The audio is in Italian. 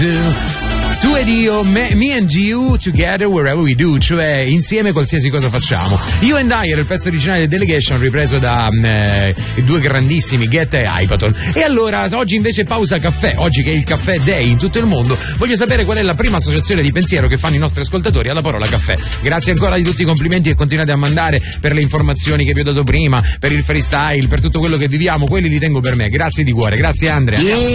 Tu ed io, me and you together wherever we do, cioè insieme qualsiasi cosa facciamo. You and I era il pezzo originale di Delegation ripreso da i due grandissimi Get e Hypaton. E allora oggi invece pausa caffè, oggi che è il caffè day in tutto il mondo, voglio sapere qual è la prima associazione di pensiero che fanno i nostri ascoltatori alla parola caffè. Grazie ancora di tutti i complimenti che continuate a mandare per le informazioni che vi ho dato prima, per il freestyle, per tutto quello che viviamo, quelli li tengo per me. Grazie di cuore, grazie Andrea.